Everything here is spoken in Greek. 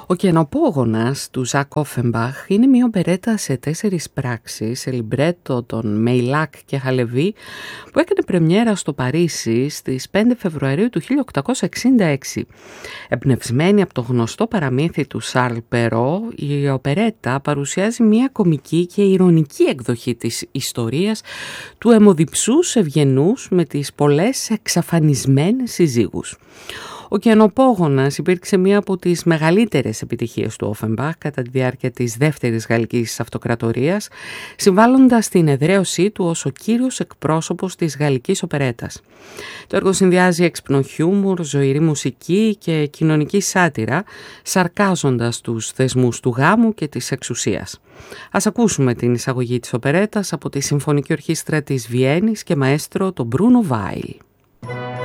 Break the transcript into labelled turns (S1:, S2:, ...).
S1: Ο Κενοπόγονας του Ζακ Όφενμπαχ είναι μια οπερέτα σε 4 πράξεις, σε λιμπρέτο των Μέιλακ και Χαλεβί, που έκανε πρεμιέρα στο Παρίσι στις 5 Φεβρουαρίου του 1866. Εμπνευσμένη από το γνωστό παραμύθι του Σαρλ Περό, η οπερέτα παρουσιάζει μια κωμική και ειρωνική εκδοχή της ιστορίας του αιμοδιψούς ευγενούς με τις πολλές εξαφανισμένες συζύγους. Ο Κενοπόγονας υπήρξε μία από τις μεγαλύτερες επιτυχίες του Όφενμπαχ κατά τη διάρκεια της δεύτερης γαλλικής αυτοκρατορίας, συμβάλλοντας στην εδραίωσή του ως ο κύριος εκπρόσωπος της γαλλικής οπερέτας. Το έργο συνδυάζει έξυπνο χιούμορ, ζωηρή μουσική και κοινωνική σάτυρα, σαρκάζοντας τους θεσμούς του γάμου και της εξουσίας. Ας ακούσουμε την εισαγωγή της οπερέτας από τη Συμφωνική Ορχήστρα της Βιέννης και μαέστρο τον Μπρούνο Βάιλ.